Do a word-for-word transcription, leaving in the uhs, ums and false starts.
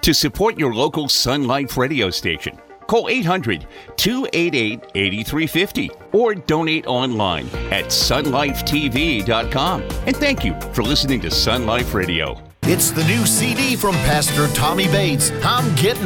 To support your local Sun Life radio station, call eight hundred, two eight eight, eight three five zero or donate online at sun life t v dot com. And thank you for listening to Sun Life Radio. It's the new C D from Pastor Tommy Bates. I'm getting